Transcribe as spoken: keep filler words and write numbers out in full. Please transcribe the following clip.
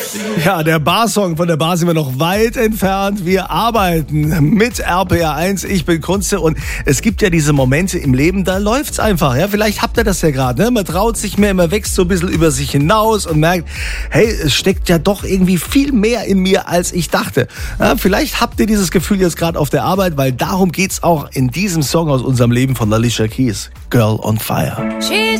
Ja, der Barsong, von der Bar sind wir noch weit entfernt. Wir arbeiten mit R P R eins. Ich bin Kunze und es gibt ja diese Momente im Leben, da läuft's einfach. Ja, vielleicht habt ihr das ja gerade. Ne? Man traut sich mehr, man wächst so ein bisschen über sich hinaus und merkt, hey, es steckt ja doch irgendwie viel mehr in mir, als ich dachte. Ja, vielleicht habt ihr dieses Gefühl jetzt gerade auf der Arbeit, weil darum geht's auch in diesem Song aus unserem Leben von Alicia Keys, Girl on Fire. She's